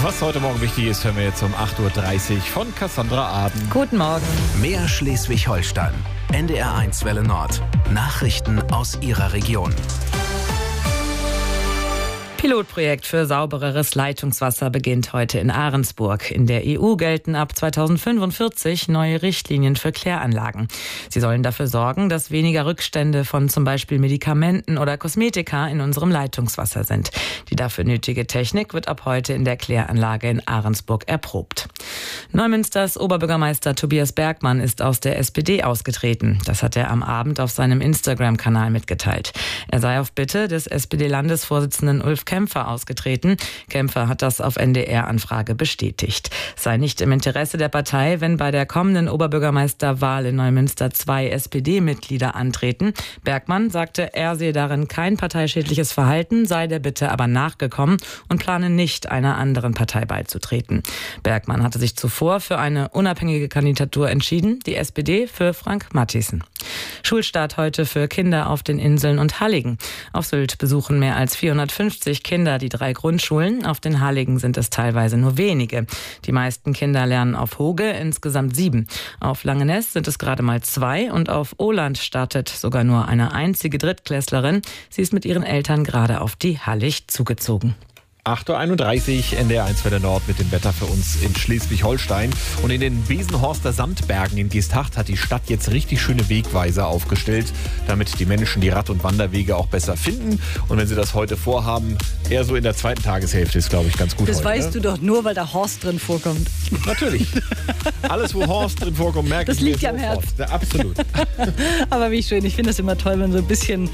Was heute Morgen wichtig ist, hören wir jetzt um 8.30 Uhr von Cassandra Aden. Guten Morgen. Mehr Schleswig-Holstein. NDR1 Welle Nord. Nachrichten aus Ihrer Region. Pilotprojekt für saubereres Leitungswasser beginnt heute in Ahrensburg. In der EU gelten ab 2045 neue Richtlinien für Kläranlagen. Sie sollen dafür sorgen, dass weniger Rückstände von zum Beispiel Medikamenten oder Kosmetika in unserem Leitungswasser sind. Die dafür nötige Technik wird ab heute in der Kläranlage in Ahrensburg erprobt. Neumünsters Oberbürgermeister Tobias Bergmann ist aus der SPD ausgetreten. Das hat er am Abend auf seinem Instagram-Kanal mitgeteilt. Er sei auf Bitte des SPD-Landesvorsitzenden Ulf Kämpfer ausgetreten. Kämpfer hat das auf NDR-Anfrage bestätigt. Es sei nicht im Interesse der Partei, wenn bei der kommenden Oberbürgermeisterwahl in Neumünster 2 SPD-Mitglieder antreten. Bergmann sagte, er sehe darin kein parteischädliches Verhalten, sei der Bitte aber nachgekommen und plane nicht, einer anderen Partei beizutreten. Bergmann hatte sich zuvor für eine unabhängige Kandidatur entschieden, die SPD für Frank Matthiessen. Schulstart heute für Kinder auf den Inseln und Halligen. Auf Sylt besuchen mehr als 450 Kinder die 3 Grundschulen. Auf den Halligen sind es teilweise nur wenige. Die meisten Kinder lernen auf Hoge, insgesamt 7. Auf Langeness sind es gerade mal 2 und auf Oland startet sogar nur eine einzige Drittklässlerin. Sie ist mit ihren Eltern gerade auf die Hallig zugezogen. 8.31 Uhr, NDR1 Welle Nord mit dem Wetter für uns in Schleswig-Holstein. Und in den Besenhorster Sandbergen in Geesthacht hat die Stadt jetzt richtig schöne Wegweiser aufgestellt, damit die Menschen die Rad- und Wanderwege auch besser finden. Und wenn sie das heute vorhaben, eher so in der zweiten Tageshälfte ist, glaube ich, ganz gut. Das heute, weißt du doch nur, weil da Horst drin vorkommt. Natürlich. Alles, wo Horst drin vorkommt, merke ich mir liegt ja am sofort. Herz. Ja, absolut. Aber wie schön, ich finde es immer toll, wenn so ein bisschen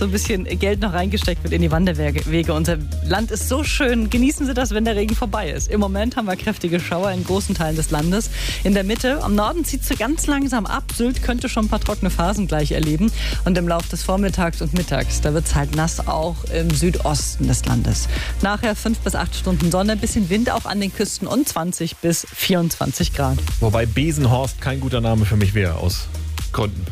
Geld noch reingesteckt wird in die Wanderwege. Unser Land ist so schön. Genießen Sie das, wenn der Regen vorbei ist. Im Moment haben wir kräftige Schauer in großen Teilen des Landes. In der Mitte, am Norden zieht es so ganz langsam ab. Sylt könnte schon ein paar trockene Phasen gleich erleben. Und im Laufe des Vormittags und Mittags, da wird es halt nass auch im Südosten des Landes. Nachher 5 bis 8 Stunden Sonne, ein bisschen Wind auch an den Küsten und 20 bis 24 Grad. Wobei Besenhorst kein guter Name für mich wäre, aus Gründen.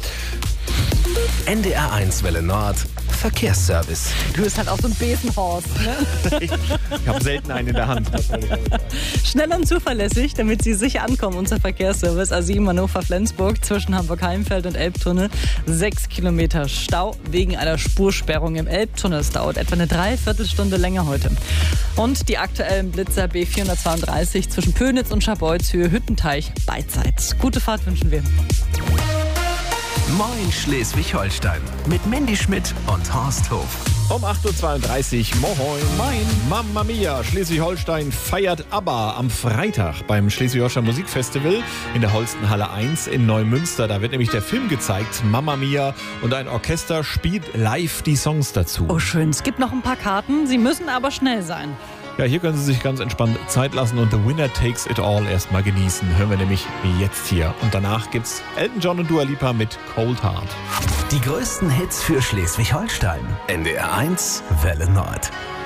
NDR1 Welle Nord. Verkehrsservice. Du bist halt auch so ein Besenhorst, ne? Ich habe selten einen in der Hand. Schnell und zuverlässig, damit Sie sicher ankommen. Unser Verkehrsservice A7 Hannover-Flensburg zwischen Hamburg-Heimfeld und Elbtunnel. 6 Kilometer Stau wegen einer Spursperrung im Elbtunnel. Es dauert etwa eine Dreiviertelstunde länger heute. Und die aktuellen Blitzer B432 zwischen Pönitz und Scharbeutz-Höhe Hüttenteich beidseits. Gute Fahrt wünschen wir. Moin Schleswig-Holstein. Mit Mandy Schmidt und Horst Hof. Um 8.32 Uhr, moin. Moin. Mamma Mia, Schleswig-Holstein feiert ABBA am Freitag beim Schleswig-Holstein Musikfestival in der Holstenhalle 1 in Neumünster. Da wird nämlich der Film gezeigt, Mamma Mia, und ein Orchester spielt live die Songs dazu. Oh schön, es gibt noch ein paar Karten. Sie müssen aber schnell sein. Ja, hier können Sie sich ganz entspannt Zeit lassen und The Winner Takes It All erstmal genießen. Hören wir nämlich wie jetzt hier. Und danach gibt's Elton John und Dua Lipa mit Cold Heart. Die größten Hits für Schleswig-Holstein. NDR1 Welle Nord.